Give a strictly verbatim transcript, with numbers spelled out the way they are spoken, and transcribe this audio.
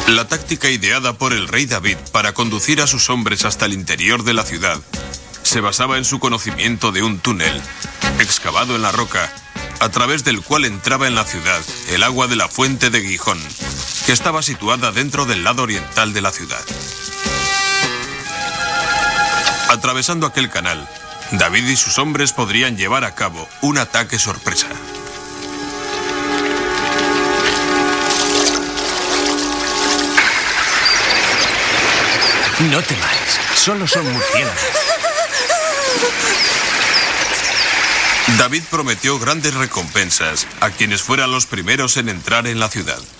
La táctica ideada por el rey David para conducir a sus hombres hasta el interior de la ciudad se basaba en su conocimiento de un túnel excavado en la roca, a través del cual entraba en la ciudad el agua de la fuente de Gijón, que estaba situada dentro del lado oriental de la ciudad. Atravesando aquel canal, David y sus hombres podrían llevar a cabo un ataque sorpresa. No temáis, solo son murciélagos. David prometió grandes recompensas a quienes fueran los primeros en entrar en la ciudad.